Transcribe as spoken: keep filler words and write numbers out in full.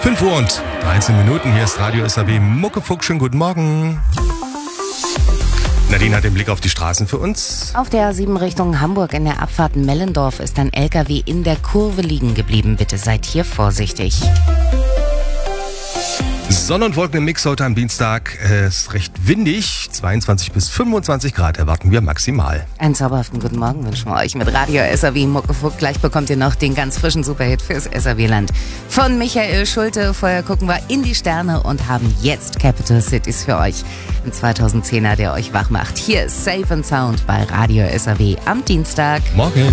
fünf Uhr und dreizehn Minuten, hier ist Radio S R W Muckefuck, schönen guten Morgen. Nadine hat den Blick auf die Straßen für uns. Auf der A sieben Richtung Hamburg in der Abfahrt Mellendorf ist ein L K W in der Kurve liegen geblieben. Bitte seid hier vorsichtig. Sonne und Wolken im Mix heute am Dienstag. Es ist recht windig. zweiundzwanzig bis fünfundzwanzig Grad erwarten wir maximal. Einen zauberhaften guten Morgen wünschen wir euch mit Radio S R W Muckefuck. Gleich bekommt ihr noch den ganz frischen Superhit fürs S R W-Land von Michael Schulte. Vorher gucken wir in die Sterne und haben jetzt Capital Cities für euch. Ein zweitausendzehner, der euch wach macht. Hier ist Safe and Sound bei Radio S R W am Dienstag. Morgen.